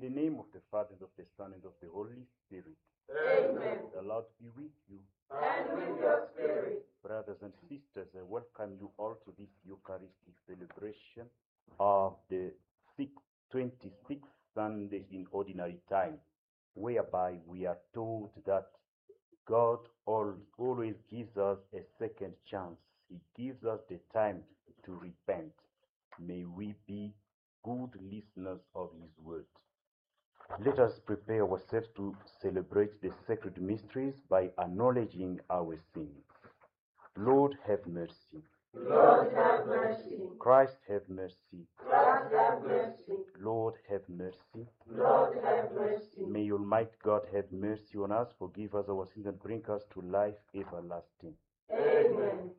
the name of the Father, and of the Son, and of the Holy Spirit. Amen. The Lord be with you. And with your spirit. Brothers and sisters, I welcome you all to this Eucharistic celebration of the 26th Sunday in Ordinary Time, whereby we are told that God always gives us a second chance. He gives us the time to repent. May we be good listeners of His word. Let us prepare ourselves to celebrate the sacred mysteries by acknowledging our sins. Lord, have mercy. Lord, have mercy. Christ, have mercy. Christ, have mercy. Lord, have mercy. Lord, have mercy. May Almighty God have mercy on us, forgive us our sins, and bring us to life everlasting. Amen.